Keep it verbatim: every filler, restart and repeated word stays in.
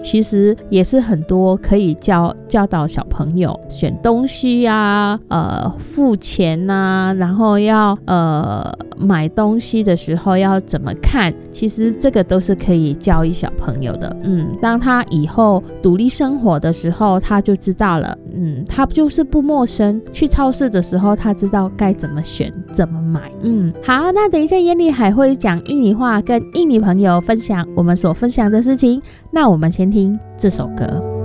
其实也是很多可以教教导小朋友选东西啊，呃，付钱啊，然后要呃买东西的时候要怎么看，其实这个都是可以教育小朋友的。嗯，当他以后独立生活的时候，他就知道了。嗯，他就是不陌生，去超市的时候他知道该怎么选怎么买。嗯，好，那等一下燕妮还会讲印尼话，跟印尼朋友分享我们所分享的事情。那我们先听这首歌。